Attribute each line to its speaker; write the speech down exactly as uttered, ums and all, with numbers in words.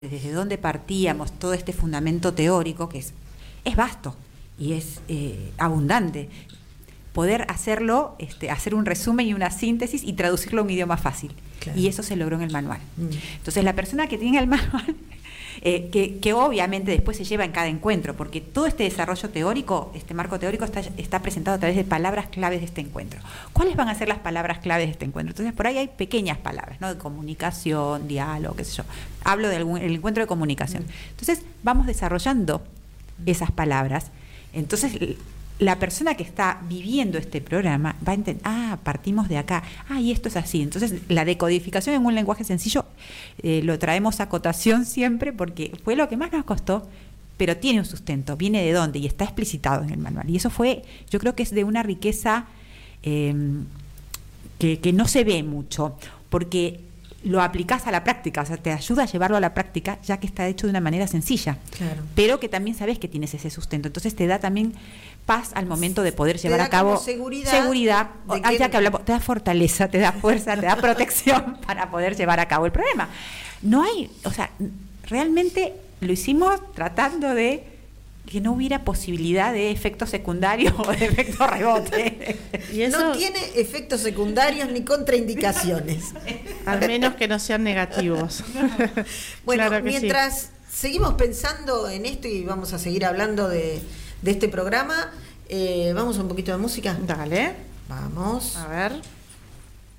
Speaker 1: desde dónde partíamos, todo este fundamento teórico que es, es vasto y es eh, abundante, poder hacerlo, este, hacer un resumen y una síntesis y traducirlo a un idioma fácil. Claro. Y eso se logró en el manual. Mm. Entonces la persona que tiene el manual, eh, que, que obviamente después se lleva en cada encuentro, porque todo este desarrollo teórico, este marco teórico está, está presentado a través de palabras claves de este encuentro. ¿Cuáles van a ser las palabras claves de este encuentro? Entonces por ahí hay pequeñas palabras, ¿no? De comunicación, diálogo, qué sé yo. Hablo del el encuentro de comunicación. Mm. Entonces vamos desarrollando esas palabras. Entonces la persona que está viviendo este programa va a entender, ah, partimos de acá, ah, y esto es así. Entonces, la decodificación en un lenguaje sencillo eh, lo traemos a acotación siempre porque fue lo que más nos costó, pero tiene un sustento, viene de dónde y está explicitado en el manual. Y eso fue, yo creo que es de una riqueza eh, que, que no se ve mucho, porque lo aplicás a la práctica, o sea, te ayuda a llevarlo a la práctica, ya que está hecho de una manera sencilla, claro. Pero que también sabes que tienes ese sustento. Entonces te da también paz al momento de poder llevar a cabo
Speaker 2: seguridad,
Speaker 1: seguridad de que... ya que hablamos, te da fortaleza, te da fuerza, te da protección para poder llevar a cabo el programa. No hay, o sea, realmente lo hicimos tratando de que no hubiera posibilidad de efectos secundarios o de efectos rebote.
Speaker 2: Y eso no tiene efectos secundarios ni contraindicaciones.
Speaker 3: Al menos que no sean negativos.
Speaker 2: Bueno, claro, mientras sí. Seguimos pensando en esto y vamos a seguir hablando de, de este programa, eh, vamos a un poquito de música.
Speaker 3: Dale.
Speaker 2: Vamos.
Speaker 3: A ver.